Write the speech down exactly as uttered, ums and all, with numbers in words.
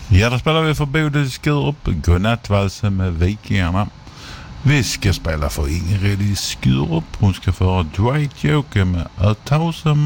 Ja, der spiller vi for B D Skidrup. Godnatvalse med Vikingerne. Vi skal spille for Ingrid i Skidrup. Hun skal få Dwight Joke med A Thousand